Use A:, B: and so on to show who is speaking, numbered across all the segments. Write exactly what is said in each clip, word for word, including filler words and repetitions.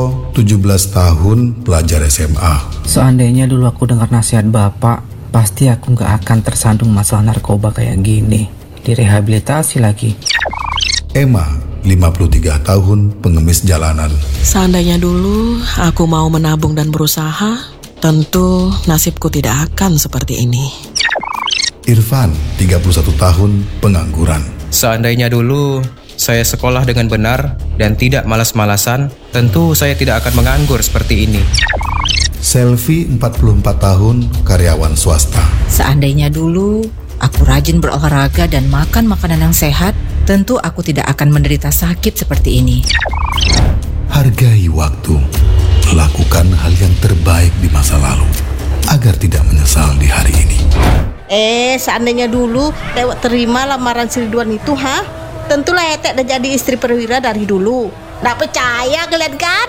A: tujuh belas tahun, pelajar S M A.
B: Seandainya dulu aku dengar nasihat bapak, pasti aku gak akan tersandung masalah narkoba kayak gini. Direhabilitasi lagi.
A: Emma, lima puluh tiga tahun, pengemis jalanan.
C: Seandainya dulu aku mau menabung dan berusaha, tentu nasibku tidak akan seperti ini.
A: Irfan, tiga puluh satu tahun, pengangguran.
D: Seandainya dulu saya sekolah dengan benar dan tidak malas-malasan, tentu saya tidak akan menganggur seperti ini.
A: Selvi, empat puluh empat tahun, karyawan swasta.
E: Seandainya dulu aku rajin berolahraga dan makan makanan yang sehat, tentu aku tidak akan menderita sakit seperti ini.
A: Hargai waktu. Lakukan hal yang terbaik di masa lalu agar tidak menyesal di hari ini.
F: Eh, seandainya dulu lewat terima lamaran si Ridwan itu, ha? Tentulah Etek udah jadi istri perwira dari dulu. Nggak percaya kalian kan?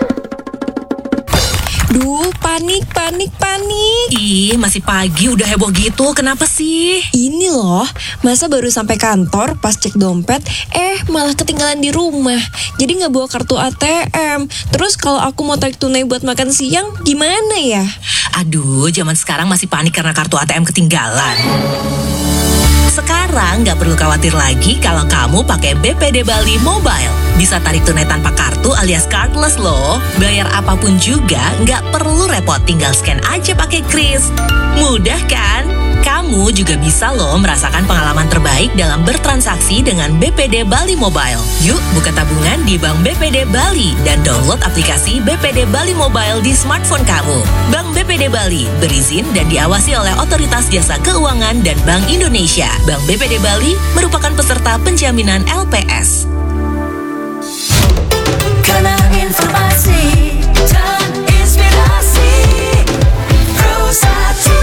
G: Duh, panik, panik, panik.
H: Ih, masih pagi udah heboh gitu, kenapa sih?
G: Ini loh, masa baru sampai kantor pas cek dompet, eh malah ketinggalan di rumah. Jadi nggak bawa kartu A T M. Terus kalau aku mau tarik tunai buat makan siang, gimana ya?
H: Aduh, zaman sekarang masih panik karena kartu A T M ketinggalan. Sekarang nggak perlu khawatir lagi kalau kamu pakai B P D Bali Mobile. Bisa tarik tunai tanpa kartu alias cardless loh. Bayar apapun juga nggak perlu repot, tinggal scan aja pakai kris. Mudah kan? Kamu juga bisa loh merasakan pengalaman terbaik dalam bertransaksi dengan B P D Bali Mobile. Yuk buka tabungan di Bank B P D Bali dan download aplikasi B P D Bali Mobile di smartphone kamu. Bank B P D Bali berizin dan diawasi oleh Otoritas Jasa Keuangan dan Bank Indonesia. Bank B P D Bali merupakan peserta penjaminan L P S.
I: Kanal informasi dan inspirasi Pro satu.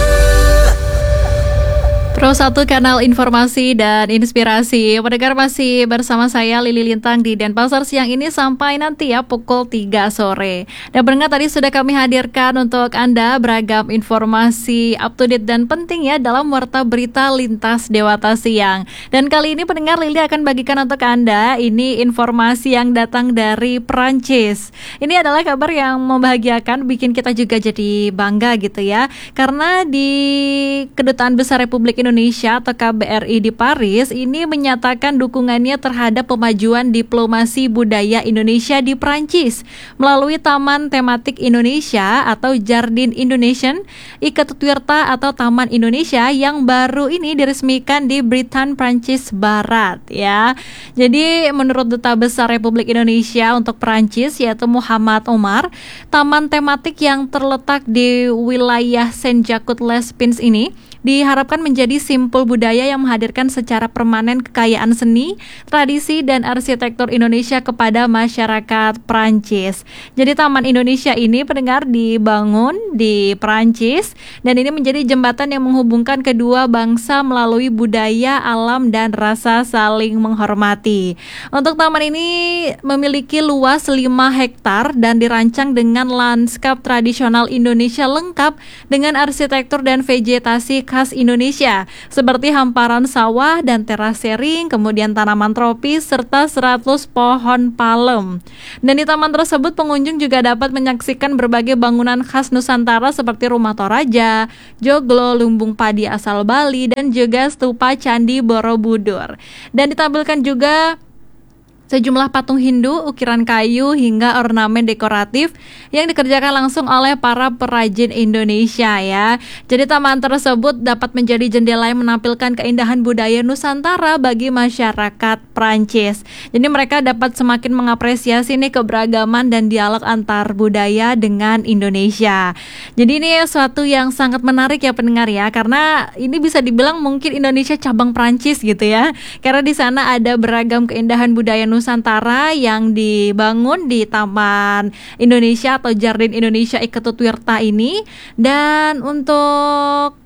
J: Pro satu Kanal Informasi dan Inspirasi. Pendengar masih bersama saya Lili Lintang di Denpasar siang ini sampai nanti ya pukul tiga sore. Dan pendengar tadi sudah kami hadirkan untuk Anda beragam informasi up to date dan penting ya dalam Warta Berita Lintas Dewata Siang. Dan kali ini pendengar Lili akan bagikan untuk Anda ini informasi yang datang dari Prancis. Ini adalah kabar yang membahagiakan, bikin kita juga jadi bangga gitu ya. Karena di Kedutaan Besar Republik Indonesia Indonesia atau K B R I di Paris ini menyatakan dukungannya terhadap pemajuan diplomasi budaya Indonesia di Prancis melalui Taman Tematik Indonesia atau Jardin Indonesian Iketutwirta atau Taman Indonesia yang baru ini diresmikan di Britain, Prancis Barat ya. Jadi menurut Duta Besar Republik Indonesia untuk Prancis yaitu Muhammad Omar, taman tematik yang terletak di wilayah Saint-Jacques-les-Pins ini diharapkan menjadi simpul budaya yang menghadirkan secara permanen kekayaan seni, tradisi, dan arsitektur Indonesia kepada masyarakat Prancis. Jadi Taman Indonesia ini pendengar dibangun di Prancis dan ini menjadi jembatan yang menghubungkan kedua bangsa melalui budaya, alam, dan rasa saling menghormati. Untuk taman ini memiliki luas lima hektar dan dirancang dengan lanskap tradisional Indonesia lengkap dengan arsitektur dan vegetasi khas Indonesia seperti hamparan sawah dan terasering, kemudian tanaman tropis serta seratus pohon palem. Dan di taman tersebut pengunjung juga dapat menyaksikan berbagai bangunan khas Nusantara seperti Rumah Toraja, Joglo, Lumbung Padi asal Bali, dan juga stupa Candi Borobudur. Dan ditampilkan juga sejumlah patung Hindu, ukiran kayu, hingga ornamen dekoratif yang dikerjakan langsung oleh para perajin Indonesia ya. Jadi taman tersebut dapat menjadi jendela yang menampilkan keindahan budaya Nusantara bagi masyarakat Prancis. Jadi mereka dapat semakin mengapresiasi nih keberagaman dan dialog antar budaya dengan Indonesia. Jadi ini suatu yang sangat menarik ya pendengar ya, karena ini bisa dibilang mungkin Indonesia cabang Prancis gitu ya. Karena di sana ada beragam keindahan budaya Nusantara yang dibangun di Taman Indonesia atau Jardin Indonesia Iketutwirta ini. Dan untuk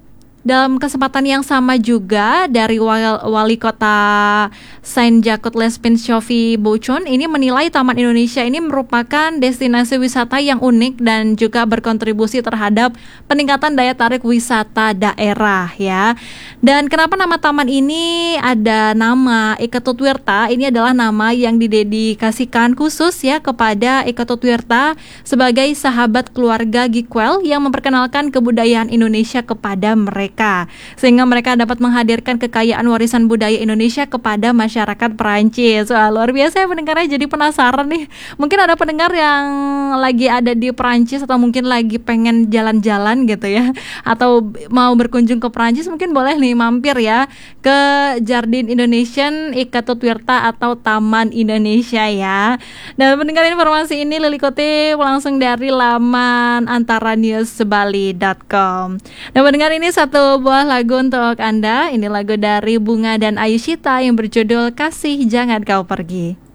J: dalam kesempatan yang sama juga dari wal- wali kota Saint Jacques Lespin Sophie Bouchon ini menilai Taman Indonesia ini merupakan destinasi wisata yang unik dan juga berkontribusi terhadap peningkatan daya tarik wisata daerah ya. Dan kenapa nama taman ini ada nama Ekatutwirta? Ini adalah nama yang didedikasikan khusus ya kepada Ekatutwirta sebagai sahabat keluarga Gikwel yang memperkenalkan kebudayaan Indonesia kepada mereka. Sehingga mereka dapat menghadirkan kekayaan warisan budaya Indonesia kepada masyarakat Perancis. Wah, luar biasa ya pendengarnya, jadi penasaran nih. Mungkin ada pendengar yang lagi ada di Perancis atau mungkin lagi pengen jalan-jalan gitu ya, atau mau berkunjung ke Perancis, mungkin boleh nih mampir ya ke Jardin Indonesian Ekatutwirta atau Taman Indonesia ya. Dan pendengar, informasi ini Lili kutip langsung dari laman antara news bali dot com. Dan pendengar, ini satu buah lagu untuk Anda. Ini lagu dari Bunga dan Ayushita yang berjudul Kasih Jangan Kau Pergi.